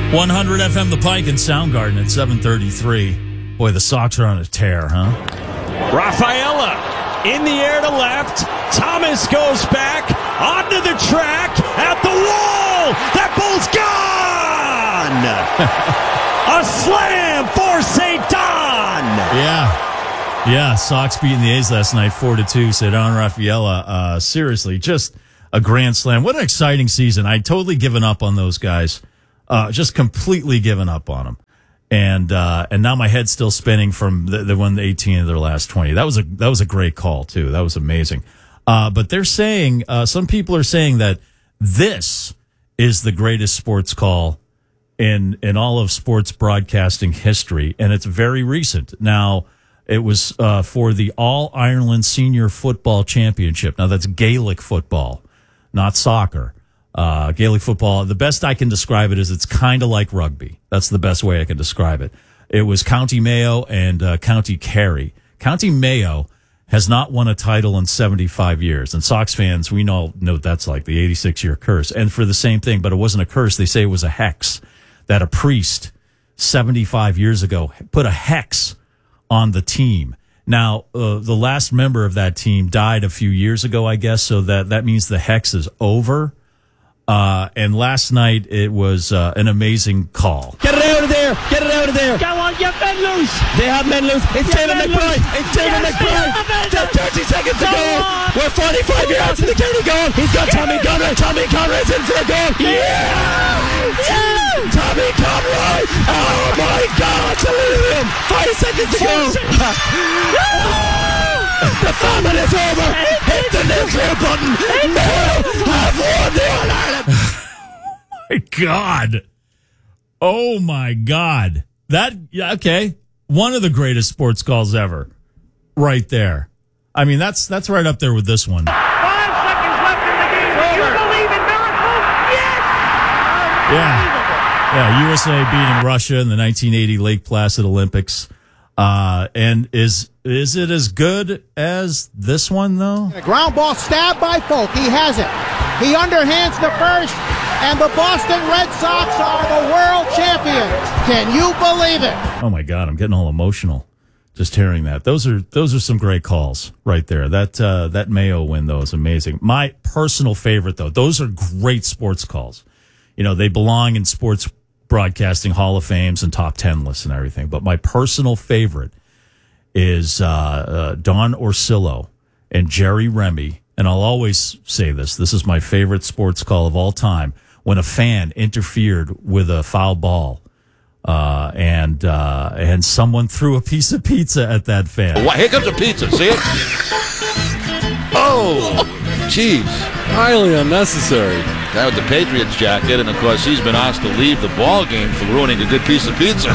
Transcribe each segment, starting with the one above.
100 FM The Pike and Soundgarden at 7:33. Boy, the Sox are on a tear, huh? Rafaela in the air to left. Thomas goes back onto the track at the wall. That ball's gone. A slam for St. Don. Yeah. Sox beating the A's last night 4-2. Ceddanne Rafaela. Seriously, just a grand slam. What an exciting season. I'd totally given up on those guys. Just completely given up on them. And now my head's still spinning from they won the 18 of their last 20. That was a great call too. That was amazing. But they're saying, some people are saying that this is the greatest sports call in all of sports broadcasting history. And it's very recent. Now, it was, for the All Ireland Senior Football Championship. Now that's Gaelic football, not soccer. Gaelic football, the best I can describe it is it's kind of like rugby. That's the best way I can describe it. It was County Mayo and County Kerry. County Mayo has not won a title in 75 years. And Sox fans, we all know what that's like, the 86-year curse. And for the same thing, but it wasn't a curse. They say it was a hex that a priest 75 years ago put a hex on the team. Now, the last member of that team died a few years ago, I guess, so that means the hex is over. And last night it was an amazing call. Get it out of there! Get it out of there! Go on, get men loose! They have men loose. It's David McBride. It's David McBride. There's 30 seconds to go. We're 45 yards from the county goal. He's got Tommy Conroy. Tommy Conroy's in for a goal. Yeah! Tommy Conroy! Oh my God! Salute him! 5 seconds to go. The famine is over. Hit the nuclear button. Mayo have won the All-Ireland. Oh my God. Okay. One of the greatest sports calls ever. Right there. I mean, that's right up there with this one. 5 seconds left in the game. Do you believe in miracles? Yes! Yeah, USA beating Russia in the 1980 Lake Placid Olympics. And is it as good as this one, though? A ground ball stabbed by Folk. He has it. He underhands the first, and the Boston Red Sox are the world champions. Can you believe it? Oh my God, I'm getting all emotional just hearing that. Those are some great calls right there. That Mayo win, though, is amazing. My personal favorite, though, those are great sports calls. You know, they belong in sports broadcasting Hall of Fames and top 10 lists and everything. But my personal favorite is Don Orsillo and Jerry Remy. And I'll always say this. This is my favorite sports call of all time. When a fan interfered with a foul ball and someone threw a piece of pizza at that fan. Here comes a pizza. See it? Oh, jeez. Highly unnecessary. That with the Patriots jacket, and of course he's been asked to leave the ball game for ruining a good piece of pizza.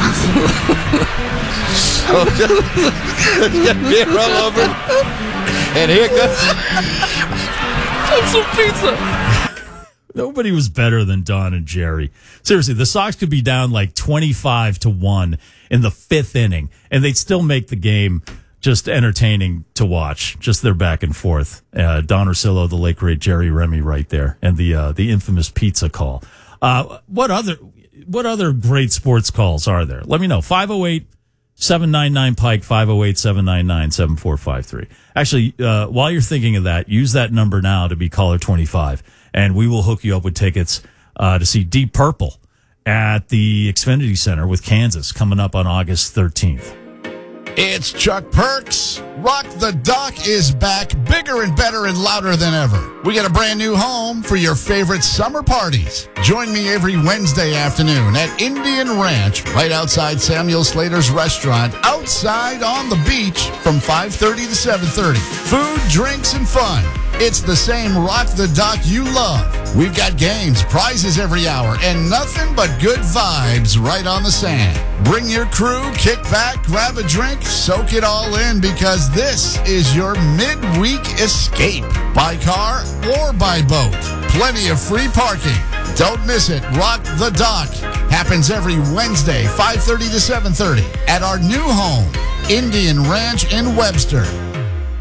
So just get beer all over, and here comes some pizza. Nobody was better than Don and Jerry. Seriously, the Sox could be down like 25-1 in the 5th inning, and they'd still make the game just entertaining to watch. Just their back and forth. Don Orsillo, the late great Jerry Remy, right there, and the infamous pizza call. What other great sports calls are there? Let me know. 508-799 Pike, 508-799-7453. Actually, while you're thinking of that, use that number now to be caller 25, and we will hook you up with tickets to see Deep Purple at the Xfinity Center with Kansas coming up on August 13th. It's Chuck Perks. Rock the Dock is back, bigger and better and louder than ever. We got a brand new home for your favorite summer parties. Join me every Wednesday afternoon at Indian Ranch, right outside Samuel Slater's restaurant, outside on the beach from 5:30 to 7:30. Food, drinks, and fun. It's the same Rock the Dock you love. We've got games, prizes every hour, and nothing but good vibes right on the sand. Bring your crew, kick back, grab a drink, soak it all in, because this is your midweek escape. By car or by boat. Plenty of free parking. Don't miss it. Rock the Dock happens every Wednesday, 5:30 to 7:30 at our new home, Indian Ranch in Webster.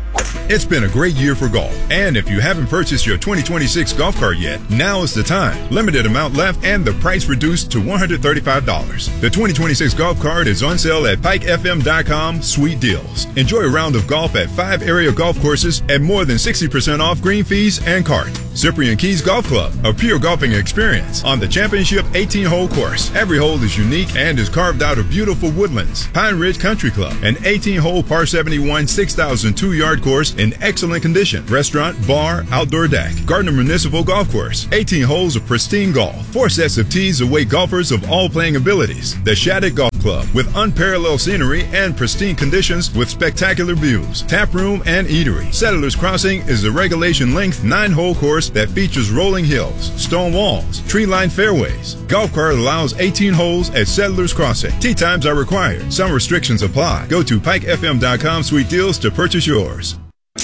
It's been a great year for golf, and if you haven't purchased your 2026 golf cart yet, now is the time. Limited amount left and the price reduced to $135. The 2026 golf cart is on sale at PikeFM.com Sweet Deals. Enjoy a round of golf at 5 area golf courses at more than 60% off green fees and cart. Cyprian Keys Golf Club, a pure golfing experience on the championship 18-hole course. Every hole is unique and is carved out of beautiful woodlands. Pine Ridge Country Club, an 18-hole par 71 6,002-yard course in excellent condition. Restaurant, bar, outdoor deck. Gardner Municipal Golf Course, 18 holes of pristine golf. 4 sets of tees await golfers of all playing abilities. The Shattuck Golf Club, with unparalleled scenery and pristine conditions with spectacular views. Tap room and eatery. Settlers Crossing is a regulation-length 9-hole course that features rolling hills, stone walls, tree-lined fairways. Golf cart allows 18 holes at Settlers Crossing. Tee times are required. Some restrictions apply. Go to PikeFM.com Sweet Deals to purchase yours.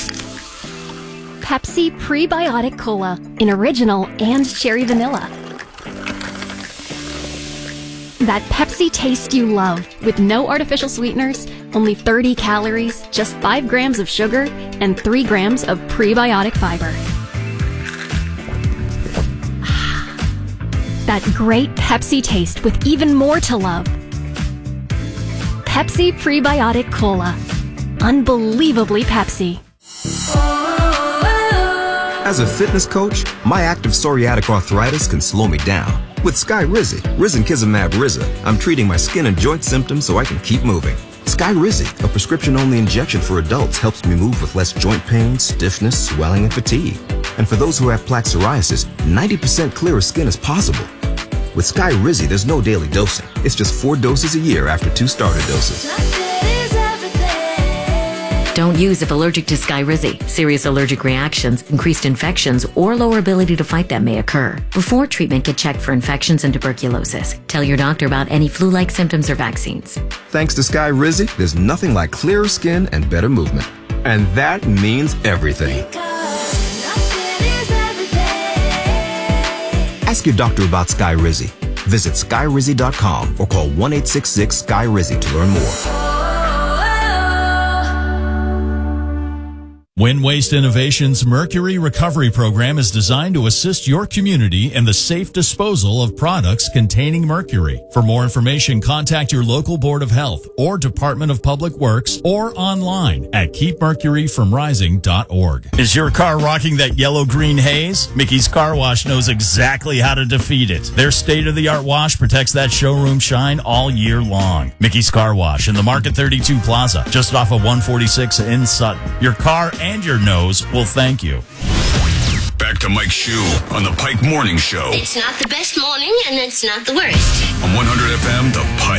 Pepsi Prebiotic Cola in original and cherry vanilla. That Pepsi taste you love with no artificial sweeteners, only 30 calories, just 5 grams of sugar, and 3 grams of prebiotic fiber. That great Pepsi taste with even more to love. Pepsi Prebiotic Cola. Unbelievably Pepsi. As a fitness coach, my active psoriatic arthritis can slow me down. With Skyrizi, Risankizumab Riza, I'm treating my skin and joint symptoms so I can keep moving. Skyrizi, a prescription-only injection for adults, helps me move with less joint pain, stiffness, swelling, and fatigue. And for those who have plaque psoriasis, 90% clearer skin is possible. With Skyrizi, there's no daily dosing. It's just 4 doses a year after 2 starter doses. Don't use if allergic to Skyrizi. Serious allergic reactions, increased infections, or lower ability to fight them may occur. Before treatment, get checked for infections and tuberculosis. Tell your doctor about any flu-like symptoms or vaccines. Thanks to Skyrizi, there's nothing like clearer skin and better movement. And that means everything. Ask your doctor about Skyrizi. Visit Skyrizi.com or call 1-866-SKY-RIZI to learn more. Wind Waste Innovations Mercury Recovery Program is designed to assist your community in the safe disposal of products containing mercury. For more information, contact your local Board of Health or Department of Public Works or online at keepmercuryfromrising.org. Is your car rocking that yellow-green haze? Mickey's Car Wash knows exactly how to defeat it. Their state-of-the-art wash protects that showroom shine all year long. Mickey's Car Wash in the Market 32 Plaza, just off of 146 in Sutton. Your car and your nose will thank you. Back to Mike Shue on the Pike Morning Show. It's not the best morning, and it's not the worst. On 100 FM, the Pike